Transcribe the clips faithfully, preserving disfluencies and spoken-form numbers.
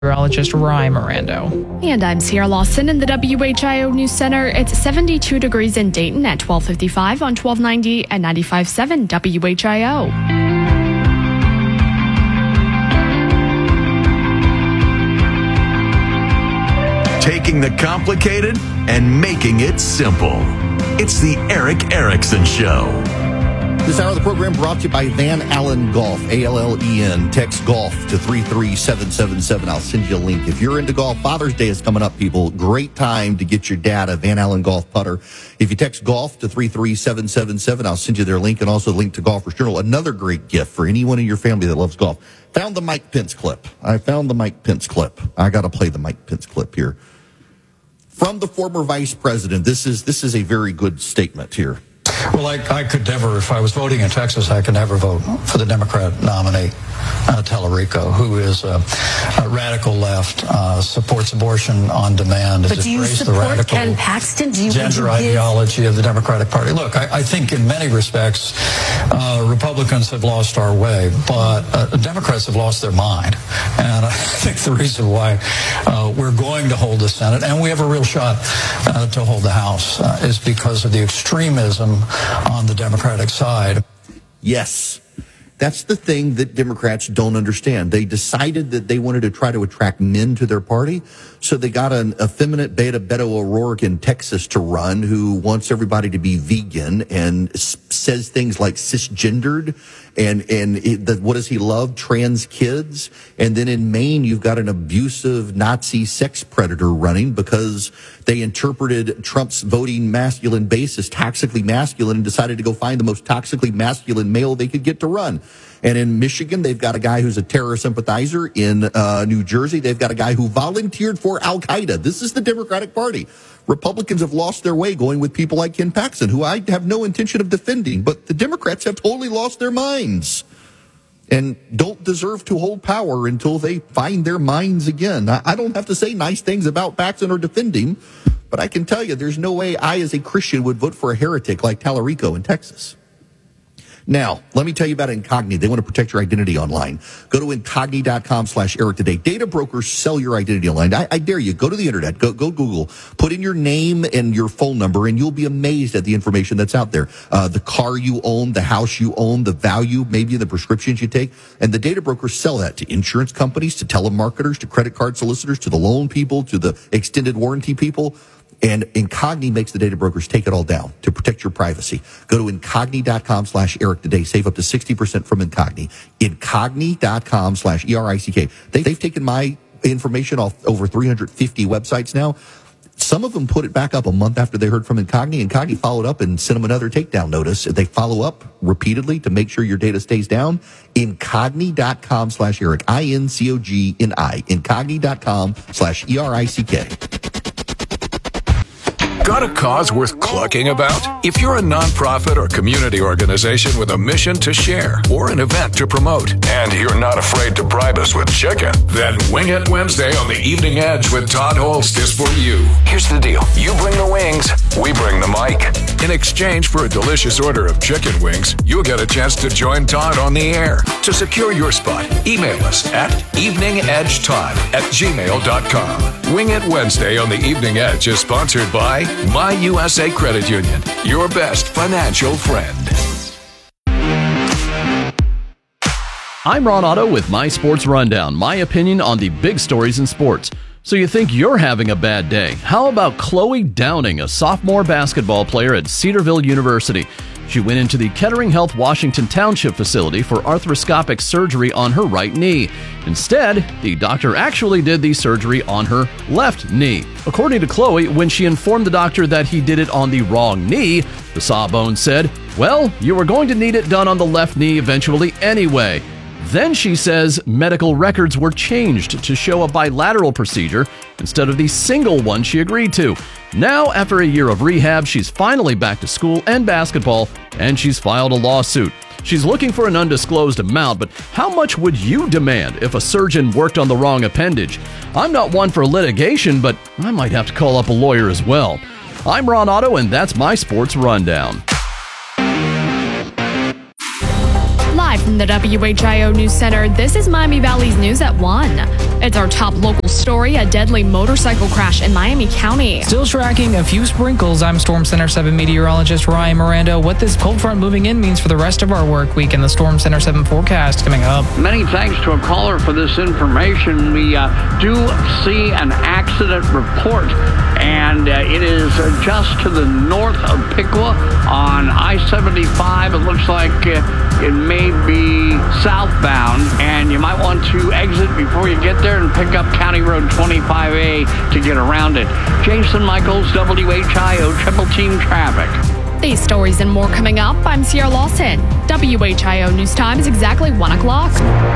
meteorologist Ryan Mirando. And I'm Sierra Lawson in the W H I O News Center. It's seventy-two degrees in Dayton at twelve fifty-five on twelve ninety and ninety-five point seven W H I O. Taking the complicated and making it simple. It's the Erick Erickson Show. This hour of the program brought to you by Van Allen Golf, A L L E N. Text golf to three three seven seven seven. I'll send you a link. If you're into golf, Father's Day is coming up, people. Great time to get your dad a Van Allen Golf putter. If you text golf to three three seven seven seven, I'll send you their link and also a link to Golfers Journal. Another great gift for anyone in your family that loves golf. Found the Mike Pence clip. I found the Mike Pence clip. I got to play the Mike Pence clip here. From the former vice president, this is this is a very good statement here. Well, I, I could never, if I was voting in Texas, I could never vote for the Democrat nominee, uh, Tallarico, who is a, a radical left, uh, supports abortion on demand. But do you support Ken Paxton? Do you gender ideology of the Democratic Party? Look, I, I think in many respects, uh, Republicans have lost our way, but uh, Democrats have lost their mind. And I think the reason why uh, we're going to hold the Senate, and we have a real shot uh, to hold the House, uh, is because of the extremism on the Democratic side. Yes. That's the thing that Democrats don't understand. They decided that they wanted to try to attract men to their party, so they got an effeminate Beta Beto O'Rourke in Texas to run who wants everybody to be vegan and s- says things like cisgendered and and it, the, what does he love? Trans kids. And then in Maine, you've got an abusive Nazi sex predator running because they interpreted Trump's voting masculine base as toxically masculine and decided to go find the most toxically masculine male they could get to run. And in Michigan, they've got a guy who's a terror sympathizer. In uh, New Jersey, they've got a guy who volunteered for Al-Qaeda. This is the Democratic Party. Republicans have lost their way going with people like Ken Paxton, who I have no intention of defending. But the Democrats have totally lost their minds and don't deserve to hold power until they find their minds again. I, I don't have to say nice things about Paxton or defend him, but I can tell you there's no way I, as a Christian, would vote for a heretic like Tallarico in Texas. Now, let me tell you about Incogni. They want to protect your identity online. Go to incogni.com slash Eric today. Data brokers sell your identity online. I, I dare you. Go to the internet. Go, go Google. Put in your name and your phone number, and you'll be amazed at the information that's out there. Uh, the car you own, the house you own, the value, maybe the prescriptions you take. And the data brokers sell that to insurance companies, to telemarketers, to credit card solicitors, to the loan people, to the extended warranty people. And Incogni makes the data brokers take it all down to protect your privacy. Go to incogni.com slash Eric today. Save up to sixty percent from Incogni. Incogni.com slash E R I C K. They, they've taken my information off over three hundred fifty websites now. Some of them put it back up a month after they heard from Incogni. Incogni followed up and sent them another takedown notice. They follow up repeatedly to make sure your data stays down. Incogni.com slash Eric. I N C O G N I. Incogni.com slash E R I C K. Got a cause worth clucking about? If you're a nonprofit or community organization with a mission to share or an event to promote, and you're not afraid to bribe us with chicken, then Wing It Wednesday on the Evening Edge with Todd Holst is for you. Here's the deal. You bring the wings, we bring the mic. In exchange for a delicious order of chicken wings, you'll get a chance to join Todd on the air. To secure your spot, email us at eveningedgetodd at gmail dot com. Wing It Wednesday on the Evening Edge is sponsored by My U S A Credit Union, your best financial friend. I'm Ron Otto with My Sports Rundown, my opinion on the big stories in sports. So you think you're having a bad day? How about Chloe Downing, a sophomore basketball player at Cedarville University? She went into the Kettering Health Washington Township facility for arthroscopic surgery on her right knee. Instead, the doctor actually did the surgery on her left knee. According to Chloe, when she informed the doctor that he did it on the wrong knee, the sawbones said, "Well, you were going to need it done on the left knee eventually anyway." Then she says medical records were changed to show a bilateral procedure instead of the single one she agreed to. Now, after a year of rehab, she's finally back to school and basketball, and she's filed a lawsuit. She's looking for an undisclosed amount, but how much would you demand if a surgeon worked on the wrong appendage? I'm not one for litigation, but I might have to call up a lawyer as well. I'm Ron Otto, and that's my Sports Rundown. Live In the W H I O News Center, this is Miami Valley's News at one. It's our top local story, a deadly motorcycle crash in Miami County. Still tracking a few sprinkles. I'm Storm Center seven meteorologist Ryan Miranda. What this cold front moving in means for the rest of our work week in the Storm Center seven forecast coming up. Many thanks to a caller for this information. We uh, do see an accident report, and uh, it is uh, just to the north of Piqua on I seventy-five. It looks like uh, it may be southbound, and you might want to exit before you get there and pick up County Road twenty-five A to get around it. Jason Michaels, W H I O Triple Team Traffic. These stories and more coming up. I'm Sierra Lawson. W H I O News Time is exactly one o'clock.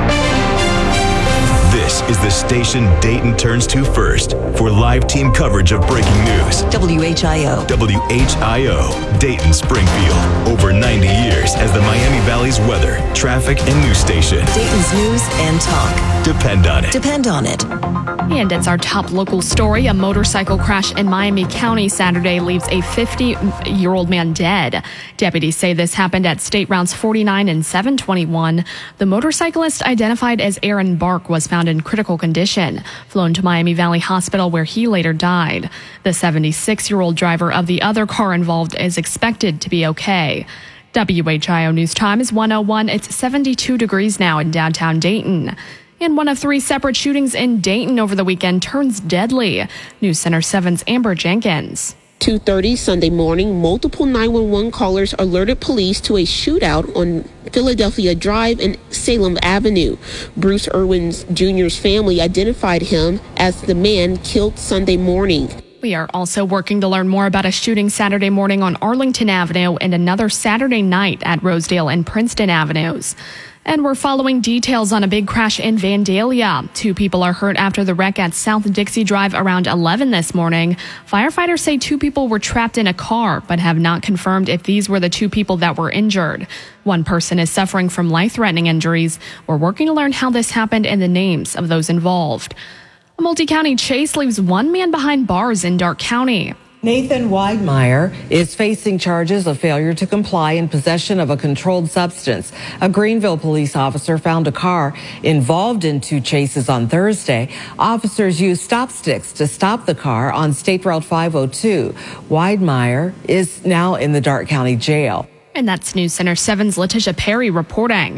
This is the station Dayton turns to first for live team coverage of breaking news. W H I O. W H I O, Dayton Springfield. Over ninety years as the Miami Valley's weather, traffic, and news station. Dayton's news and talk. Depend on it. Depend on it. And it's our top local story. A motorcycle crash in Miami County Saturday leaves a fifty-year-old man dead. Deputies say this happened at State Routes forty-nine and seven twenty-one. The motorcyclist, identified as Aaron Bark, was found in critical condition, flown to Miami Valley Hospital where he later died. The seventy-six-year-old driver of the other car involved is expected to be okay. W H I O News Time is one oh one. It's seventy-two degrees now in downtown Dayton. And one of three separate shootings in Dayton over the weekend turns deadly. News Center seven's Amber Jenkins. two thirty Sunday morning, multiple nine one one callers alerted police to a shootout on Philadelphia Drive and Salem Avenue. Bruce Irwin Junior's family identified him as the man killed Sunday morning. We are also working to learn more about a shooting Saturday morning on Arlington Avenue and another Saturday night at Rosedale and Princeton Avenues. And we're following details on a big crash in Vandalia. Two people are hurt after the wreck at South Dixie Drive around eleven this morning. Firefighters say two people were trapped in a car, but have not confirmed if these were the two people that were injured. One person is suffering from life-threatening injuries. We're working to learn how this happened and the names of those involved. A multi-county chase leaves one man behind bars in Darke County. Nathan Weidmeyer is facing charges of failure to comply in possession of a controlled substance. A Greenville police officer found a car involved in two chases on Thursday. Officers used stop sticks to stop the car on State Route five oh two. Weidmeyer is now in the Darke County Jail. And that's News Center seven's Letitia Perry reporting.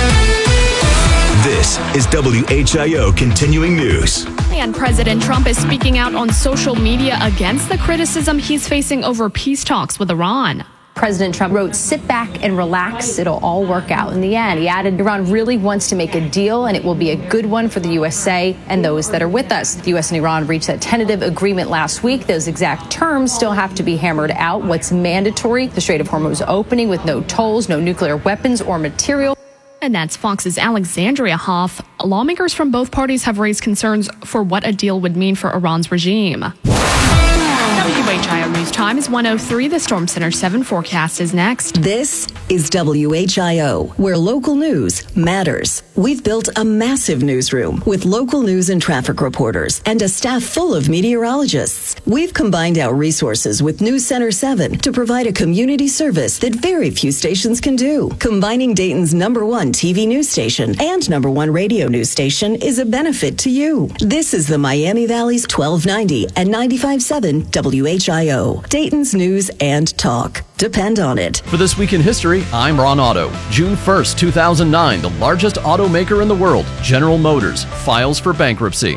This is W H I O Continuing News. And President Trump is speaking out on social media against the criticism he's facing over peace talks with Iran. President Trump wrote, "Sit back and relax. It'll all work out in the end." He added, Iran really wants to make a deal, and it will be a good one for the U S A and those that are with us. The U S and Iran reached a tentative agreement last week. Those exact terms still have to be hammered out. What's mandatory? The Strait of Hormuz opening with no tolls, no nuclear weapons or material. And that's Fox's Alexandria Hoff. Lawmakers from both parties have raised concerns for what a deal would mean for Iran's regime. W H I O News Time is one oh three. The Storm Center seven forecast is next. This is W H I O, where local news matters. We've built a massive newsroom with local news and traffic reporters and a staff full of meteorologists. We've combined our resources with News Center seven to provide a community service that very few stations can do. Combining Dayton's number one T V news station and number one radio news station is a benefit to you. This is the Miami Valley's twelve ninety and ninety-five point seven W H I O, Dayton's news and talk. Depend on it. For This Week in History, I'm Ron Otto. June first, two thousand nine, the largest automaker in the world, General Motors, files for bankruptcy.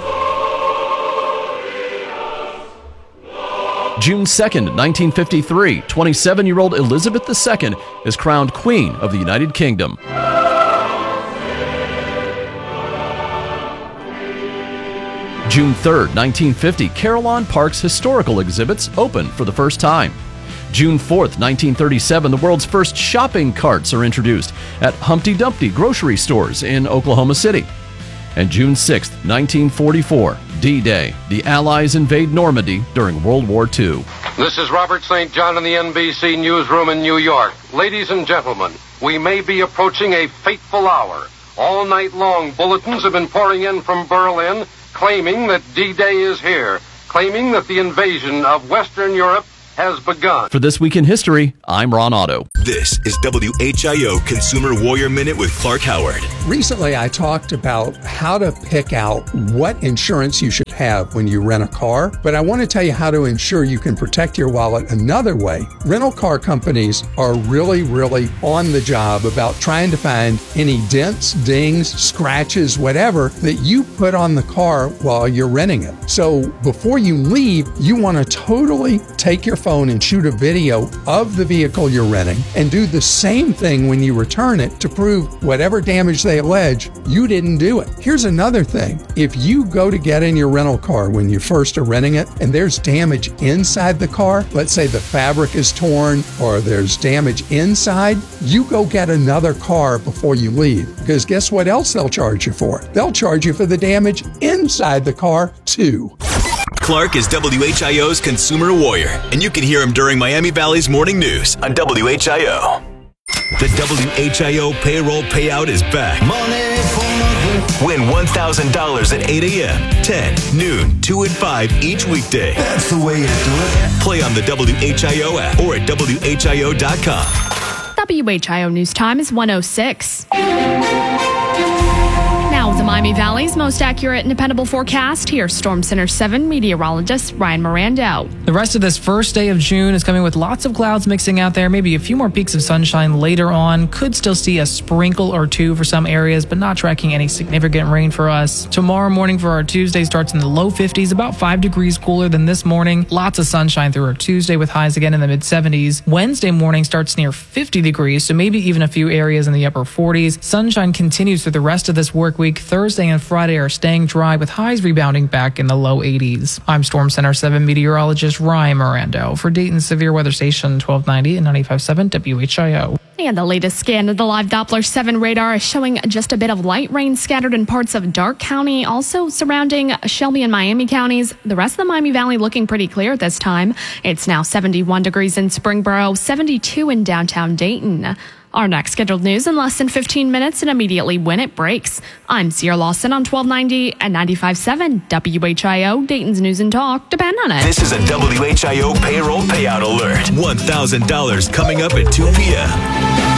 June second, nineteen fifty-three, twenty-seven-year-old Elizabeth the Second is crowned Queen of the United Kingdom. June third, nineteen fifty, Carillon Park's historical exhibits open for the first time. June fourth, nineteen thirty-seven, the world's first shopping carts are introduced at Humpty Dumpty grocery stores in Oklahoma City. And June sixth, nineteen forty-four, D-Day, the Allies invade Normandy during World War Two. This is Robert Saint John in the N B C newsroom in New York. Ladies and gentlemen, we may be approaching a fateful hour. All night long, bulletins have been pouring in from Berlin claiming that D-Day is here, claiming that the invasion of Western Europe has begun. For This Week in History, I'm Ron Otto. This is W H I O Consumer Warrior Minute with Clark Howard. Recently, I talked about how to pick out what insurance you should have when you rent a car, but I want to tell you how to ensure you can protect your wallet another way. Rental car companies are really, really on the job about trying to find any dents, dings, scratches, whatever that you put on the car while you're renting it. So before you leave, you want to totally take your phone and shoot a video of the vehicle you're renting and do the same thing when you return it to prove whatever damage they allege, you didn't do it. Here's another thing. If you go to get in your rental car when you first are renting it and there's damage inside the car, let's say the fabric is torn or there's damage inside, you go get another car before you leave. Because guess what else they'll charge you for? They'll charge you for the damage inside the car too. Clark is W H I O's Consumer Warrior, and you can hear him during Miami Valley's Morning News on W H I O. The W H I O payroll payout is back. Win one thousand dollars at eight a.m., ten, noon, two, and five each weekday. That's the way you do it. Play on the W H I O app or at W H I O dot com. W H I O News Time is one oh six. Now, the Miami Valley's most accurate and dependable forecast. Here's Storm Center seven meteorologist Ryan Mirando. The rest of this first day of June is coming with lots of clouds mixing out there, maybe a few more peaks of sunshine later on. Could still see a sprinkle or two for some areas, but not tracking any significant rain for us. Tomorrow morning for our Tuesday starts in the low fifties, about five degrees cooler than this morning. Lots of sunshine through our Tuesday with highs again in the mid seventies. Wednesday morning starts near fifty degrees, so maybe even a few areas in the upper forties. Sunshine continues through the rest of this work week. Thursday and Friday are staying dry with highs rebounding back in the low eighties. I'm Storm Center seven meteorologist Ryan Mirando for Dayton's Severe Weather Station twelve ninety and ninety-five point seven W H I O. And the latest scan of the live Doppler seven radar is showing just a bit of light rain scattered in parts of Darke County, also surrounding Shelby and Miami counties. The rest of the Miami Valley looking pretty clear at this time. It's now seventy-one degrees in Springboro, seventy-two in downtown Dayton. Our next scheduled news in less than fifteen minutes and immediately when it breaks. I'm Sierra Lawson on twelve ninety and ninety-five point seven W H I O, Dayton's News and Talk. Depend on it. This is a W H I O payroll payout alert. one thousand dollars coming up at two p.m.